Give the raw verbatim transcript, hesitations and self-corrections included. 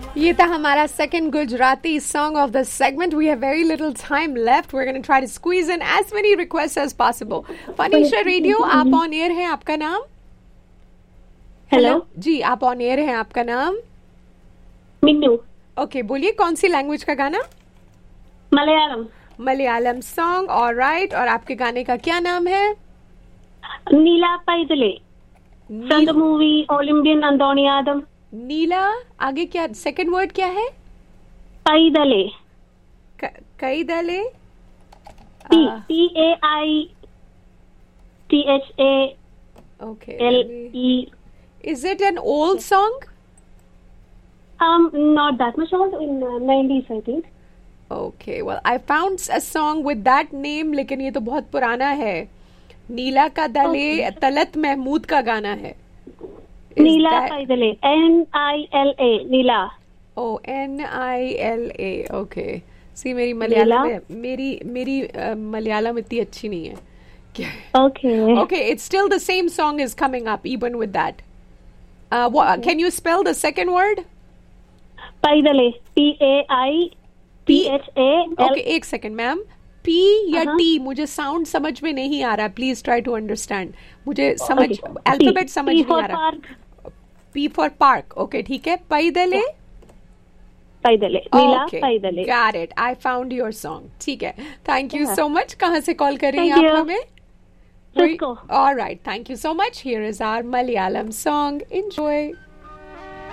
ये था हमारा second Gujarati song of the segment. We have very little time left. We're going to try to squeeze in as many requests as possible. Fanisha Radio, आप on air हैं, आपका नाम? Hello जी, आप on air हैं, आपका नाम? Minnu. Okay, बोलिए कौन सी लैंग्वेज का गाना? मलयालम. मलयालम सॉन्ग. ऑलराइट. और आपके गाने का क्या नाम है? नीला पैदले. From the movie Olympian अंतोनियादम. नीला. आगे क्या सेकंड वर्ड क्या है? पैदले. कई दले. P P A I T H A okay L E. Is it an old song? Um, not that much old, in uh, nineties, I think. Okay, well, I found a song with that name, लेकिन ये तो बहुत पुराना है. नीला का दले. okay. Talat Mahmood का गाना है. Is नीला that... पैदले. N I L A. Neela. Oh, N I L A. Okay. See, मेरी मलयालम में मेरी मेरी uh, मलयालम इतनी अच्छी नहीं है. Okay. Okay, it's still the same song is coming up even with that. Uh, what, okay. Can you spell the second word? पैदले. P A I T H A L. Okay, एक second, ma'am. P या T मुझे sound समझ में नहीं आ रहा. Please try to understand. मुझे समझ अल्फाबेट समझ नहीं आ रहा. P for park. Okay, ठीक है. पैदले. पैदले. नीला पैदले. Got it. I found your song. ठीक है. Thank you so much. कहाँ से कॉल कर रही हैं आप हमें? Cisco. All right. Thank you so much. Here is our Malayalam song. Enjoy.